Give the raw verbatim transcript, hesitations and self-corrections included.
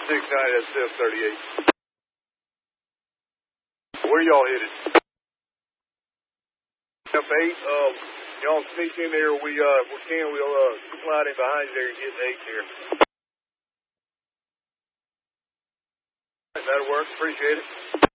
six nine, that's seven thirty-eight. Where y'all headed? F eight, uh, y'all sneak in there. We, uh, if we can, we'll, uh, slide in behind you there and get eight there. That'll work. Appreciate it.